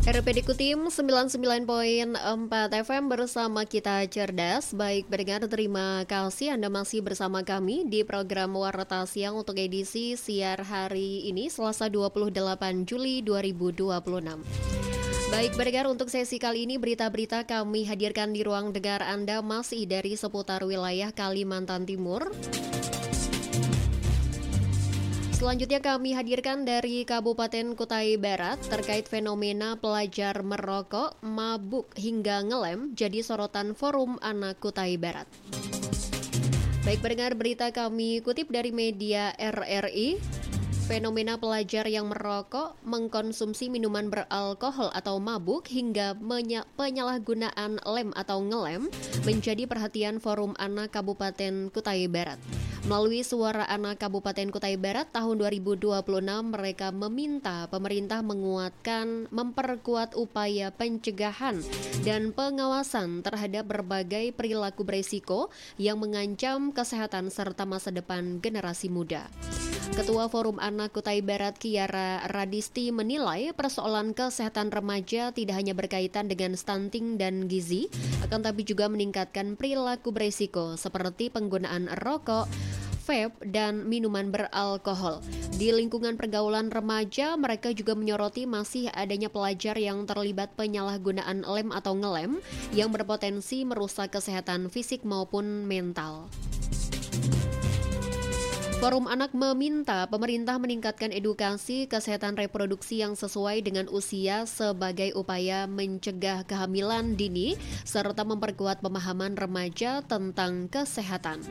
RPD Kutim 99.4 FM bersama kita cerdas. Baik pendengar, terima kasih Anda masih bersama kami di program Warta Siang untuk edisi siar hari ini Selasa 28 Juli 2026. Baik pendengar, untuk sesi kali ini berita-berita kami hadirkan di ruang dengar Anda masih dari seputar wilayah Kalimantan Timur. Selanjutnya kami hadirkan dari Kabupaten Kutai Barat terkait fenomena pelajar merokok, mabuk hingga ngelem jadi sorotan Forum Anak Kutai Barat. Baik pendengar, berita kami kutip dari media RRI. Fenomena pelajar yang merokok, mengkonsumsi minuman beralkohol atau mabuk hingga penyalahgunaan lem atau ngelem menjadi perhatian Forum Anak Kabupaten Kutai Barat. Melalui Suara Anak Kabupaten Kutai Barat tahun 2026, mereka meminta pemerintah memperkuat upaya pencegahan dan pengawasan terhadap berbagai perilaku berisiko yang mengancam kesehatan serta masa depan generasi muda. Ketua Forum Anak Kutai Barat Kiara Radisti menilai persoalan kesehatan remaja tidak hanya berkaitan dengan stunting dan gizi, akan tapi juga meningkatkan perilaku berisiko seperti penggunaan rokok, vape, dan minuman beralkohol. Di lingkungan pergaulan remaja, mereka juga menyoroti masih adanya pelajar yang terlibat penyalahgunaan lem atau ngelem yang berpotensi merusak kesehatan fisik maupun mental. Forum Anak meminta pemerintah meningkatkan edukasi kesehatan reproduksi yang sesuai dengan usia sebagai upaya mencegah kehamilan dini serta memperkuat pemahaman remaja tentang kesehatan.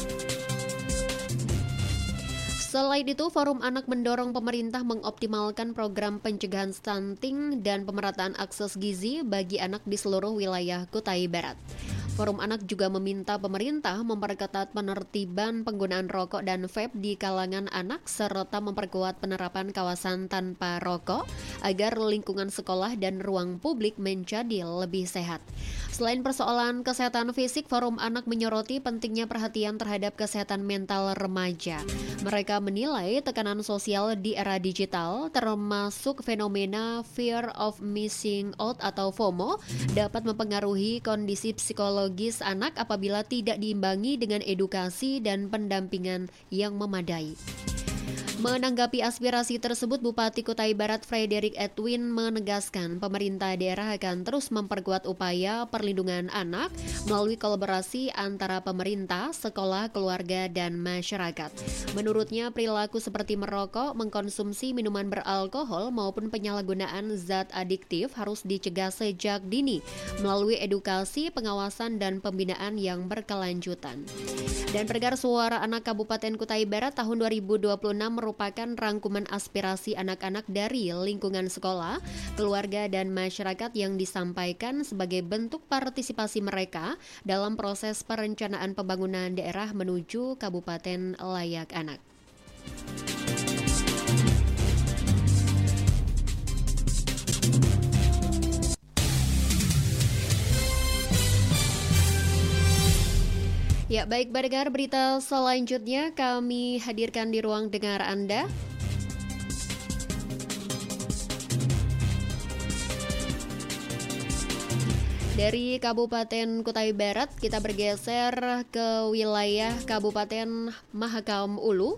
Selain itu, Forum Anak mendorong pemerintah mengoptimalkan program pencegahan stunting dan pemerataan akses gizi bagi anak di seluruh wilayah Kutai Barat. Forum Anak juga meminta pemerintah memperketat penertiban penggunaan rokok dan vape di kalangan anak serta memperkuat penerapan kawasan tanpa rokok agar lingkungan sekolah dan ruang publik menjadi lebih sehat. Selain persoalan kesehatan fisik, Forum Anak menyoroti pentingnya perhatian terhadap kesehatan mental remaja. Mereka menilai tekanan sosial di era digital, termasuk fenomena fear of missing out atau FOMO, dapat mempengaruhi kondisi psikologis anak apabila tidak diimbangi dengan edukasi dan pendampingan yang memadai. Menanggapi aspirasi tersebut, Bupati Kutai Barat Frederick Edwin menegaskan pemerintah daerah akan terus memperkuat upaya perlindungan anak melalui kolaborasi antara pemerintah, sekolah, keluarga, dan masyarakat. Menurutnya, perilaku seperti merokok, mengkonsumsi minuman beralkohol maupun penyalahgunaan zat adiktif harus dicegah sejak dini melalui edukasi, pengawasan, dan pembinaan yang berkelanjutan. Dan pendengar, Suara Anak Kabupaten Kutai Barat tahun 2026 merupakan rangkuman aspirasi anak-anak dari lingkungan sekolah, keluarga, dan masyarakat yang disampaikan sebagai bentuk partisipasi mereka dalam proses perencanaan pembangunan daerah menuju Kabupaten Layak Anak. Ya, baik pendengar, berita selanjutnya kami hadirkan di ruang dengar Anda. Dari Kabupaten Kutai Barat, kita bergeser ke wilayah Kabupaten Mahakam Ulu.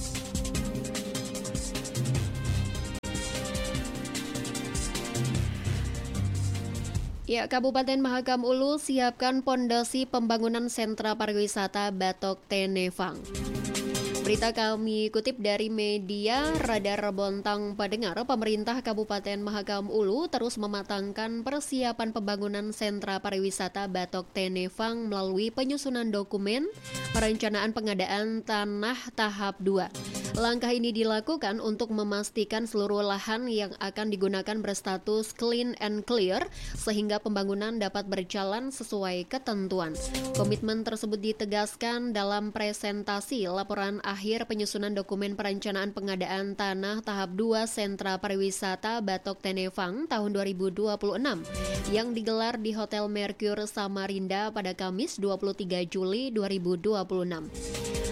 Ya, Kabupaten Mahakam Ulu siapkan pondasi pembangunan sentra pariwisata Batok Tenefang. Berita kami kutip dari media Radar Bontang Pendengar, pemerintah Kabupaten Mahakam Ulu terus mematangkan persiapan pembangunan sentra pariwisata Batok Tenefang melalui penyusunan dokumen perencanaan pengadaan tanah tahap 2. Langkah ini dilakukan untuk memastikan seluruh lahan yang akan digunakan berstatus clean and clear sehingga pembangunan dapat berjalan sesuai ketentuan. Komitmen tersebut ditegaskan dalam presentasi laporan akhir penyusunan dokumen perencanaan pengadaan tanah tahap 2 Sentra Pariwisata Batok Tenefang tahun 2026 yang digelar di Hotel Mercure Samarinda pada Kamis 23 Juli 2026.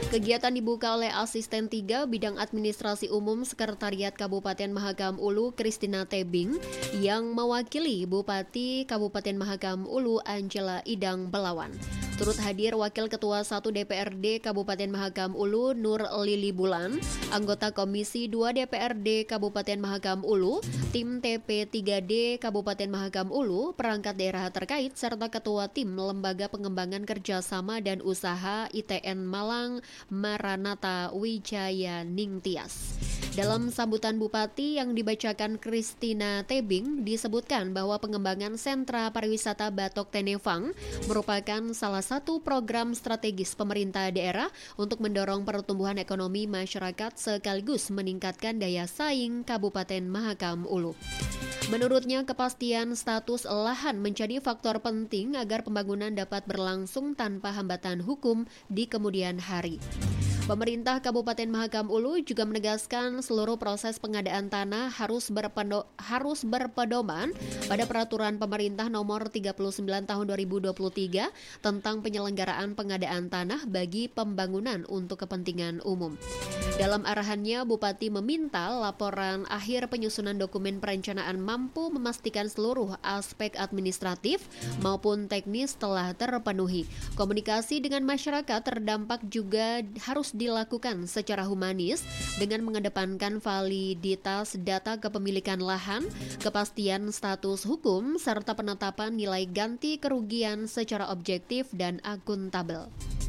Kegiatan dibuka oleh Asisten 3 Bidang Administrasi Umum Sekretariat Kabupaten Mahakam Ulu Kristina Tebing yang mewakili Bupati Kabupaten Mahakam Ulu Angela Idang Belawan. Turut hadir Wakil Ketua 1 DPRD Kabupaten Mahakam Ulu Nur Lili Bulan, anggota Komisi 2 DPRD Kabupaten Mahakam Ulu, tim TP3D Kabupaten Mahakam Ulu, perangkat daerah terkait, serta Ketua Tim Lembaga Pengembangan Kerjasama dan Usaha ITN Malang Maranata Wijaya Ningtyas. Dalam sambutan Bupati yang dibacakan Kristina Tebing, disebutkan bahwa pengembangan sentra pariwisata Batok Tenefang merupakan salah satu program strategis pemerintah daerah untuk mendorong pertumbuhan ekonomi masyarakat sekaligus meningkatkan daya saing Kabupaten Mahakam Ulu. Menurutnya, kepastian status lahan menjadi faktor penting agar pembangunan dapat berlangsung tanpa hambatan hukum di kemudian hari. Pemerintah Kabupaten Mahakam Ulu juga menegaskan seluruh proses pengadaan tanah harus berpedoman pada Peraturan Pemerintah Nomor 39 Tahun 2023 tentang penyelenggaraan pengadaan tanah bagi pembangunan untuk kepentingan umum. Dalam arahannya, Bupati meminta laporan akhir penyusunan dokumen perencanaan mampu memastikan seluruh aspek administratif maupun teknis telah terpenuhi. Komunikasi dengan masyarakat terdampak juga harus dilakukan secara humanis dengan mengedepankan validitas data kepemilikan lahan, kepastian status hukum, serta penetapan nilai ganti kerugian secara objektif dan akuntabel.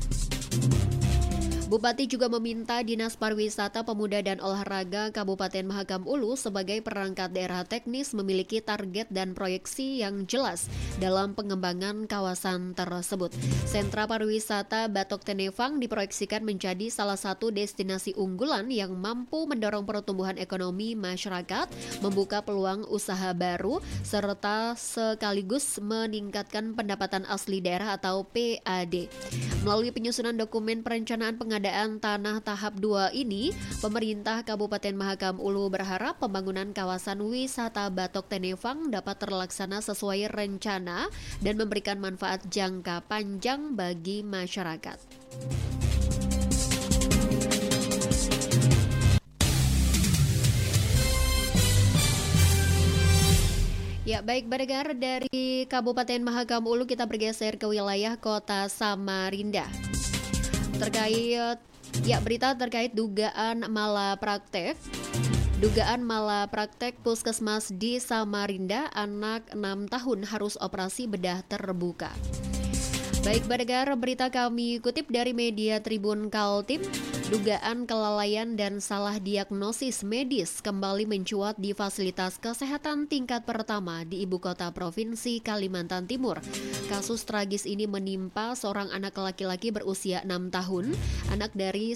Bupati juga meminta Dinas Pariwisata Pemuda dan Olahraga Kabupaten Mahakam Ulu sebagai perangkat daerah teknis memiliki target dan proyeksi yang jelas dalam pengembangan kawasan tersebut. Sentra pariwisata Batok Tenefang diproyeksikan menjadi salah satu destinasi unggulan yang mampu mendorong pertumbuhan ekonomi masyarakat, membuka peluang usaha baru, serta sekaligus meningkatkan pendapatan asli daerah atau PAD. Melalui penyusunan dokumen perencanaan pengadaan tanah tahap 2 ini, pemerintah Kabupaten Mahakam Ulu berharap pembangunan kawasan wisata Batok Tenefang dapat terlaksana sesuai rencana dan memberikan manfaat jangka panjang bagi masyarakat. Ya, baik pendengar, dari Kabupaten Mahakam Ulu kita bergeser ke wilayah Kota Samarinda. Terkait berita terkait dugaan malapraktek puskesmas di Samarinda, anak 6 tahun harus operasi bedah terbuka. Baik pendengar, berita kami kutip dari media Tribun Kaltim. Dugaan kelalaian dan salah diagnosis medis kembali mencuat di fasilitas kesehatan tingkat pertama di ibu kota provinsi Kalimantan Timur. Kasus tragis ini menimpa seorang anak laki-laki berusia 6 tahun, anak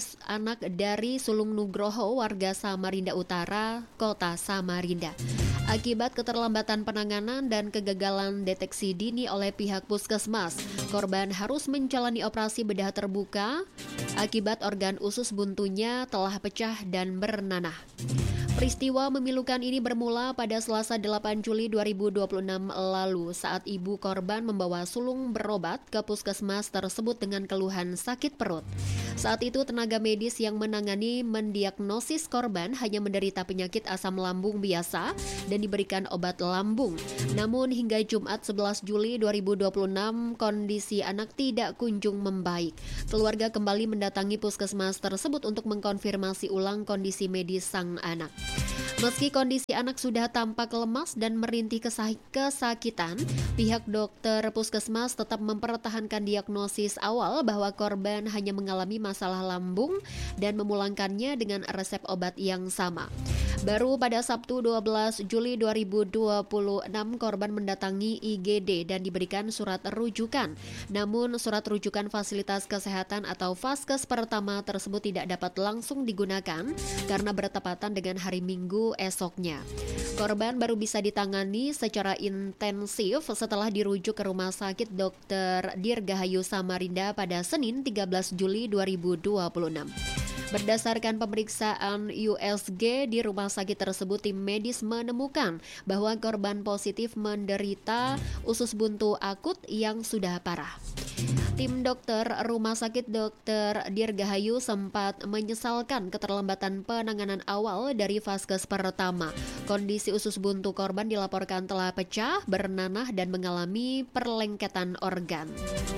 dari Sulung Nugroho, warga Samarinda Utara, Kota Samarinda. Akibat keterlambatan penanganan dan kegagalan deteksi dini oleh pihak puskesmas, korban harus menjalani operasi bedah terbuka akibat organ usus buntunya telah pecah dan bernanah. Peristiwa memilukan ini bermula pada Selasa 8 Juli 2026 lalu saat ibu korban membawa sulung berobat ke puskesmas tersebut dengan keluhan sakit perut. Saat itu tenaga medis yang menangani mendiagnosis korban hanya menderita penyakit asam lambung biasa dan diberikan obat lambung. Namun hingga Jumat 11 Juli 2026 kondisi anak tidak kunjung membaik. Keluarga kembali mendatangi puskesmas tersebut untuk mengkonfirmasi ulang kondisi medis sang anak. Meski kondisi anak sudah tampak lemas dan merintih kesakitan, pihak dokter puskesmas tetap mempertahankan diagnosis awal bahwa korban hanya mengalami masalah lambung dan memulangkannya dengan resep obat yang sama. Baru pada Sabtu 12 Juli 2026 korban mendatangi IGD dan diberikan surat rujukan. Namun surat rujukan fasilitas kesehatan atau Vaskes pertama tersebut tidak dapat langsung digunakan karena bertepatan dengan hari Minggu esoknya. Korban baru bisa ditangani secara intensif setelah dirujuk ke Rumah Sakit Dr. Dirgahayu Samarinda pada Senin 13 Juli 2026. Berdasarkan pemeriksaan USG di rumah sakit tersebut, tim medis menemukan bahwa korban positif menderita usus buntu akut yang sudah parah. Tim dokter Rumah Sakit Dr. Dirgahayu sempat menyesalkan keterlambatan penanganan awal dari vaskes pertama. Kondisi usus buntu korban dilaporkan telah pecah, bernanah dan mengalami perlengketan organ.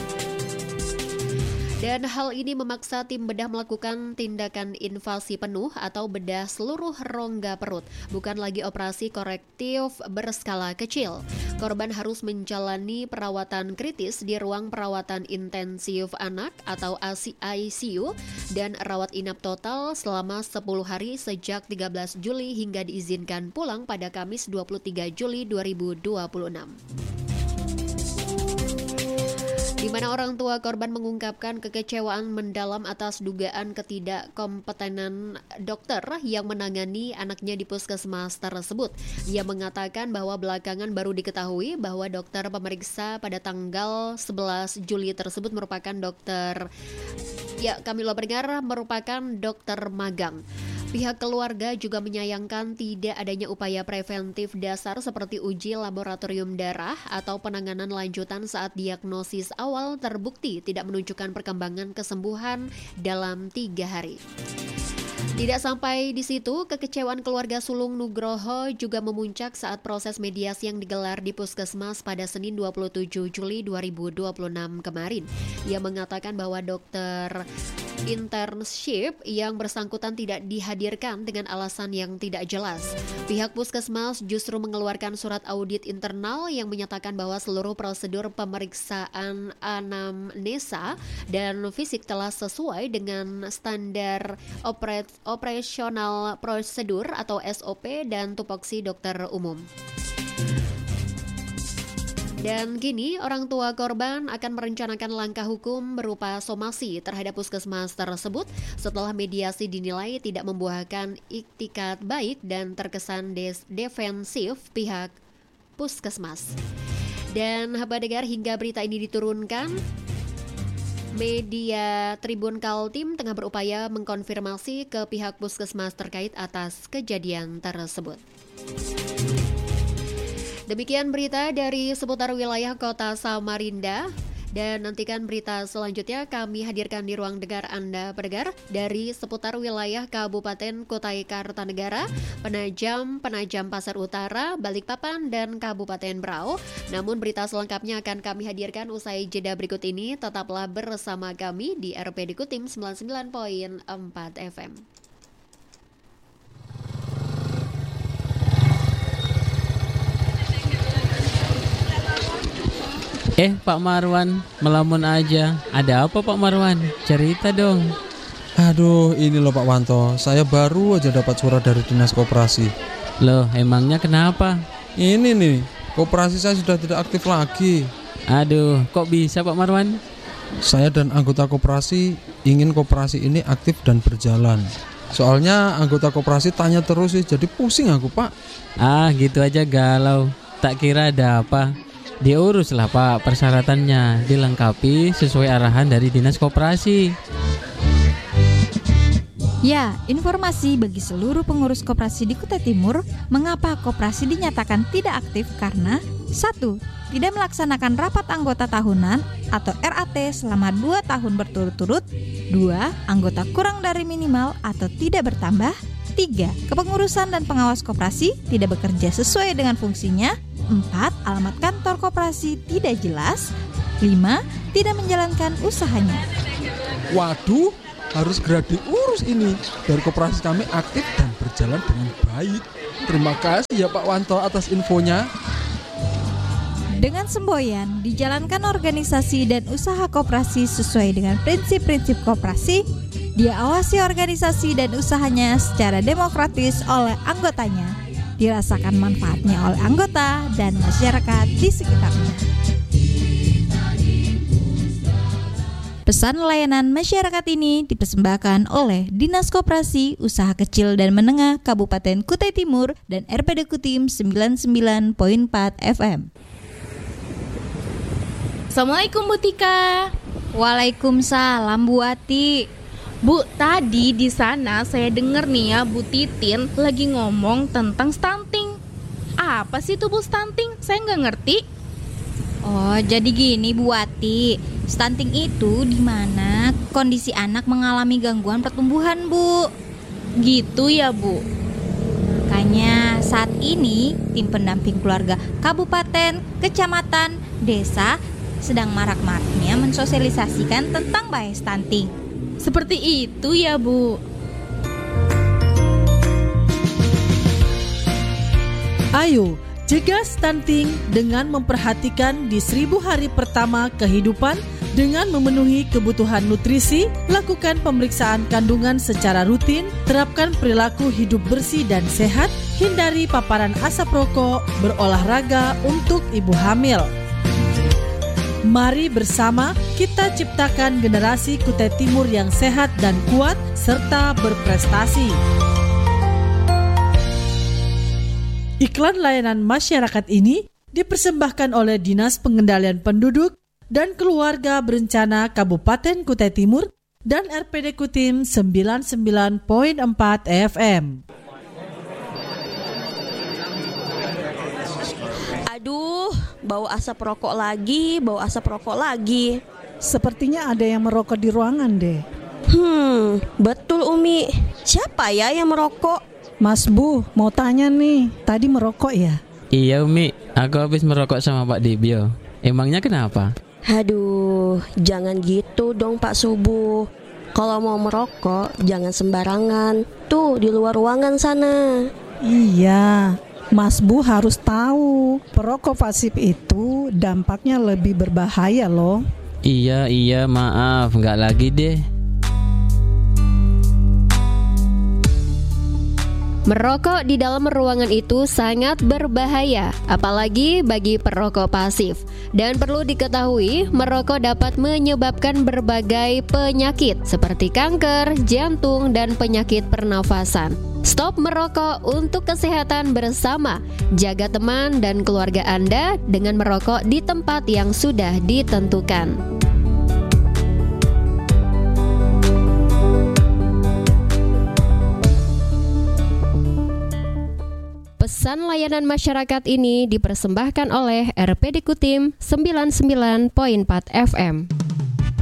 Dan hal ini memaksa tim bedah melakukan tindakan invasi penuh atau bedah seluruh rongga perut, bukan lagi operasi korektif berskala kecil. Korban harus menjalani perawatan kritis di ruang perawatan intensif anak atau ICU dan rawat inap total selama 10 hari sejak 13 Juli hingga diizinkan pulang pada Kamis 23 Juli 2026. Di mana orang tua korban mengungkapkan kekecewaan mendalam atas dugaan ketidakkompetenan dokter yang menangani anaknya di puskesmas tersebut. Ia mengatakan bahwa belakangan baru diketahui bahwa dokter pemeriksa pada tanggal 11 Juli tersebut merupakan dokter dokter magang. Pihak keluarga juga menyayangkan tidak adanya upaya preventif dasar seperti uji laboratorium darah atau penanganan lanjutan saat diagnosis awal terbukti tidak menunjukkan perkembangan kesembuhan dalam 3 hari. Tidak sampai di situ, kekecewaan keluarga sulung Nugroho juga memuncak saat proses mediasi yang digelar di Puskesmas pada Senin 27 Juli 2026 kemarin. Ia mengatakan bahwa dokter internship yang bersangkutan tidak dihadirkan dengan alasan yang tidak jelas. Pihak Puskesmas justru mengeluarkan surat audit internal yang menyatakan bahwa seluruh prosedur pemeriksaan anamnesa dan fisik telah sesuai dengan standar operasional prosedur atau SOP dan tupoksi dokter umum. Dan kini orang tua korban akan merencanakan langkah hukum berupa somasi terhadap puskesmas tersebut setelah mediasi dinilai tidak membuahkan iktikat baik dan terkesan defensif pihak puskesmas. Dan pendengar, hingga berita ini diturunkan, media Tribun Kaltim tengah berupaya mengkonfirmasi ke pihak puskesmas terkait atas kejadian tersebut. Demikian berita dari seputar wilayah kota Samarinda. Dan nantikan berita selanjutnya kami hadirkan di ruang dengar Anda pendengar dari seputar wilayah Kabupaten Kutai Kartanegara, Penajam Pasar Utara, Balikpapan, dan Kabupaten Berau. Namun berita selengkapnya akan kami hadirkan usai jeda berikut ini. Tetaplah bersama kami di RPD Kutim 99.4 FM. Pak Marwan, melamun aja. Ada apa Pak Marwan? Cerita dong. Aduh, ini loh Pak Wanto, saya baru aja dapat surat dari Dinas Koperasi. Loh, emangnya kenapa? Ini nih, koperasi saya sudah tidak aktif lagi. Aduh, kok bisa Pak Marwan? Saya dan anggota koperasi ingin koperasi ini aktif dan berjalan. Soalnya anggota koperasi tanya terus sih, jadi pusing aku Pak. Gitu aja galau. Tak kira ada apa. Diuruslah Pak persyaratannya, dilengkapi sesuai arahan dari Dinas Koperasi. Ya, informasi bagi seluruh pengurus koperasi di Kutai Timur, mengapa koperasi dinyatakan tidak aktif karena 1. Tidak melaksanakan rapat anggota tahunan atau RAT selama 2 tahun berturut-turut. 2. Anggota kurang dari minimal atau tidak bertambah. 3. Kepengurusan dan pengawas koperasi tidak bekerja sesuai dengan fungsinya. 4. Alamat kantor koperasi tidak jelas. 5. Tidak menjalankan usahanya. Waduh, harus segera diurus ini biar koperasi kami aktif dan berjalan dengan baik. Terima kasih ya Pak Wanto atas infonya. Dengan semboyan, dijalankan organisasi dan usaha koperasi sesuai dengan prinsip-prinsip koperasi, diawasi organisasi dan usahanya secara demokratis oleh anggotanya, dirasakan manfaatnya oleh anggota dan masyarakat di sekitarnya. Pesan layanan masyarakat ini dipersembahkan oleh Dinas Koperasi Usaha Kecil dan Menengah Kabupaten Kutai Timur dan RPD Kutim 99.4 FM. Assalamualaikum Bu Tika. Waalaikumsalam Bu Ati. Bu, tadi di sana saya dengar nih ya Bu Titin lagi ngomong tentang stunting. Apa sih itu Bu stunting? Saya nggak ngerti. Oh, jadi gini Bu Ati. Stunting itu di mana kondisi anak mengalami gangguan pertumbuhan, Bu. Gitu ya, Bu. Makanya saat ini tim pendamping keluarga kabupaten, kecamatan, desa sedang marak-maraknya mensosialisasikan tentang bahaya stunting. Seperti itu ya, Bu. Ayo, cegah stunting dengan memperhatikan di 1000 hari pertama kehidupan dengan memenuhi kebutuhan nutrisi, lakukan pemeriksaan kandungan secara rutin, terapkan perilaku hidup bersih dan sehat, hindari paparan asap rokok, berolahraga untuk ibu hamil. Mari bersama kita ciptakan generasi Kutai Timur yang sehat dan kuat serta berprestasi. Iklan layanan masyarakat ini dipersembahkan oleh Dinas Pengendalian Penduduk dan Keluarga Berencana Kabupaten Kutai Timur dan RPD Kutim 99.4 FM. Aduh, bau asap rokok lagi. Sepertinya ada yang merokok di ruangan deh. Betul Umi. Siapa ya yang merokok? Mas Bu, mau tanya nih, tadi merokok ya? Iya Umi, aku habis merokok sama Pak Dibio. Emangnya kenapa? Aduh, jangan gitu dong Pak Subuh. Kalau mau merokok, jangan sembarangan. Tuh, di luar ruangan sana. Iya, Mas Bu harus tahu, perokok pasif itu dampaknya lebih berbahaya loh. Iya, maaf, nggak lagi deh. Merokok di dalam ruangan itu sangat berbahaya, apalagi bagi perokok pasif. Dan perlu diketahui, merokok dapat menyebabkan berbagai penyakit seperti kanker, jantung, dan penyakit pernafasan. Stop merokok untuk kesehatan bersama. Jaga teman dan keluarga Anda dengan merokok di tempat yang sudah ditentukan. Pesan layanan masyarakat ini dipersembahkan oleh RPD Kutim 99.4 FM.